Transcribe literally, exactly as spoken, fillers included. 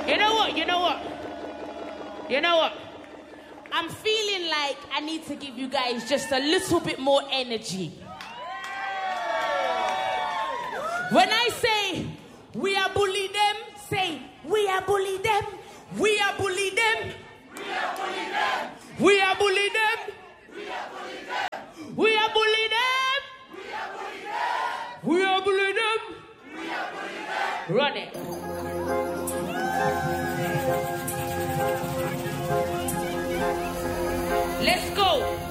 You know what? You know what? You know what? I'm feeling like I need to give you guys just a little bit more energy. When I say we are bully them, say we are bully them. We are bully them. We are bully them. We are bully them. We are bully them. We are bully them. We are bully them. We are bully them. We are bully them. Run it. Let's go.